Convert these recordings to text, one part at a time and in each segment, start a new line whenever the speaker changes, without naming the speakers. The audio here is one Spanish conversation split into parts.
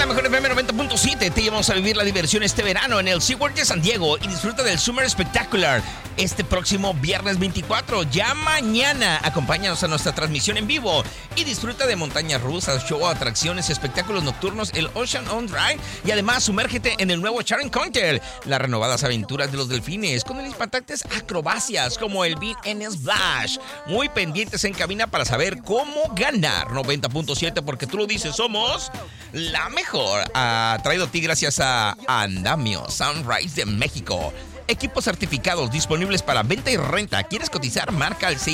la mejor FM 90.7. Te llevamos a vivir la diversión este verano en el SeaWorld de San Diego y disfruta del Summer Spectacular este próximo viernes 24. Ya mañana acompáñanos a nuestra transmisión en vivo y disfruta de montañas rusas, show, atracciones, espectáculos nocturnos, el Ocean on Drive y además sumérgete en el nuevo Sharon Counter, las renovadas aventuras de los delfines con impactantes acrobacias como el Beat and Splash. Muy pendientes en cabina para saber cómo ganar 90.7 porque tú lo dices, somos la mejor. Traído a ti gracias a Andamio Sunrise de México. Equipos certificados disponibles para venta y renta. ¿Quieres cotizar? Marca al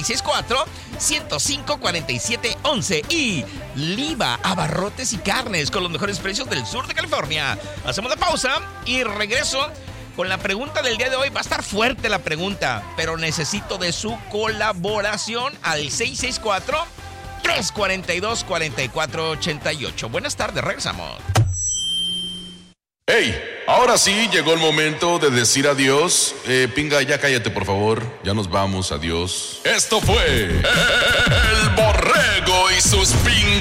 664-105-4711. Y Liva, abarrotes y carnes con los mejores precios del sur de California. Hacemos la pausa y regreso con la pregunta del día de hoy. Va a estar fuerte la pregunta, pero necesito de su colaboración al 664-342-4488. Buenas tardes, regresamos.
¡Hey! Ahora sí, llegó el momento de decir adiós. Pinga, ya cállate, por favor. Ya nos vamos, adiós. Esto fue El Borrego y sus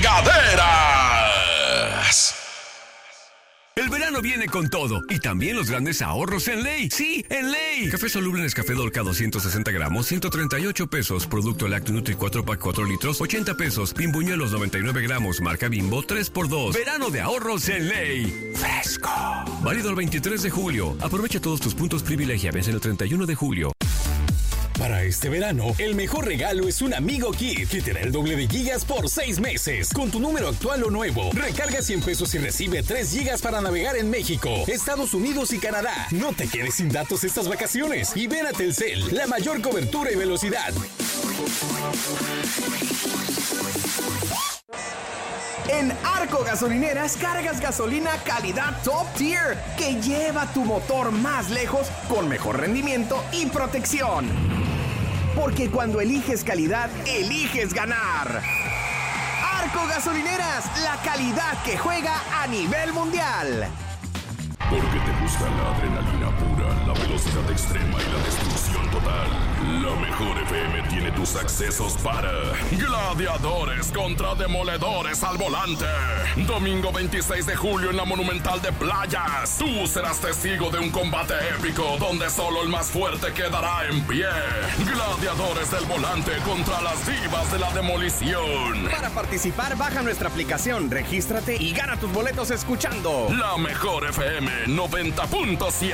pingaderas.
El verano viene con todo y también los grandes ahorros en Ley. Sí, en Ley. Café soluble Nescafé Dolca 260 gramos, 138 pesos. Producto Lácteo Nutri 4 pack 4 litros, 80 pesos. Bimbuñuelos 99 gramos, marca Bimbo 3x2. Verano de ahorros en Ley. Fresco. Válido el 23 de julio. Aprovecha todos tus puntos privilegia. Vence el 31 de julio.
Para este verano, el mejor regalo es un Amigo Kit que te da el doble de gigas por 6 meses. Con tu número actual o nuevo, recarga 100 pesos y recibe 3 gigas para navegar en México, Estados Unidos y Canadá. No te quedes sin datos estas vacaciones y ven a Telcel, la mayor cobertura y velocidad.
En Arco Gasolineras cargas gasolina calidad top tier que lleva tu motor más lejos con mejor rendimiento y protección. Porque cuando eliges calidad, eliges ganar. Arco Gasolineras, la calidad que juega a nivel mundial.
Porque te gusta la adrenalina pura, la velocidad extrema y la destrucción total. La mejor FM tiene tus accesos para Gladiadores contra Demoledores al volante. Domingo 26 de julio en la Monumental de Playas. Tú serás testigo de un combate épico donde solo el más fuerte quedará en pie. Gladiadores del volante contra las divas de la demolición.
Para participar, baja nuestra aplicación, regístrate y gana tus boletos escuchando
La mejor FM 90.7.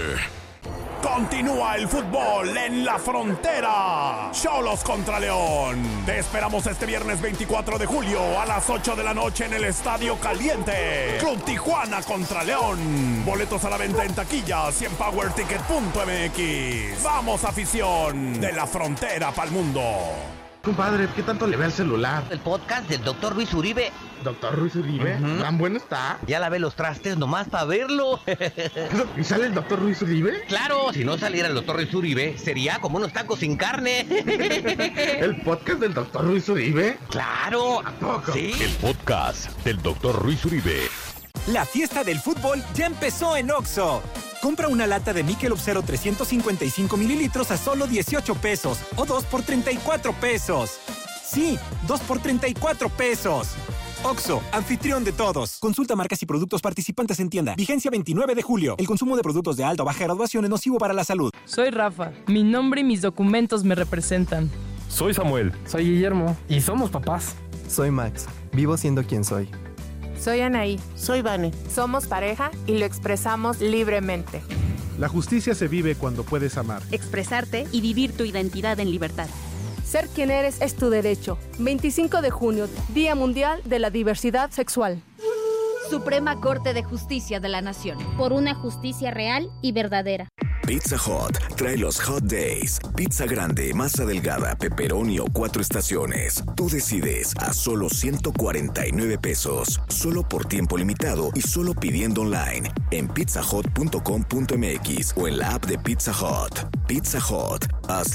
Continúa el fútbol en la frontera. Xolos contra León. Te esperamos este viernes 24 de julio a las 8 de la noche en el Estadio Caliente. Club Tijuana contra León. Boletos a la venta en taquillas y en powerticket.mx. Vamos, afición de la frontera pa'l mundo.
Compadre, ¿qué tanto le ve al celular?
El podcast del Dr. Ruiz Uribe.
¿Doctor Ruiz Uribe? ¿Tan bueno está?
Ya lavé los trastes nomás para verlo.
¿Y sale el Dr. Ruiz Uribe?
Claro, si no saliera el Dr. Ruiz Uribe, sería como unos tacos sin carne.
¿El podcast del Dr. Ruiz Uribe?
¡Claro!
¿A poco?
Sí.
El podcast del Dr. Ruiz Uribe.
La fiesta del fútbol ya empezó en Oxxo. Compra una lata de Michelob 0 355 mililitros a solo 18 pesos o 2 por 34 pesos. Sí, 2 por 34 pesos. Oxxo, anfitrión de todos. Consulta marcas y productos participantes en tienda. Vigencia 29 de julio. El consumo de productos de alta o baja graduación es nocivo para la salud.
Soy Rafa. Mi nombre y mis documentos me representan.
Soy Samuel.
Soy Guillermo.
Y somos papás.
Soy Max. Vivo siendo quien soy.
Soy Anaí.
Soy Vane.
Somos pareja y lo expresamos libremente.
La justicia se vive cuando puedes amar,
expresarte y vivir tu identidad en libertad.
Ser quien eres es tu derecho. 25 de junio, Día Mundial de la Diversidad Sexual.
Suprema Corte de Justicia de la Nación. Por una justicia real y verdadera.
Pizza Hut trae los Hot Days. Pizza grande, masa delgada, pepperoni o 4 estaciones. Tú decides a solo 149 pesos. Solo por tiempo limitado y solo pidiendo online en pizzahut.com.mx o en la app de Pizza Hut. Pizza Hut. Haz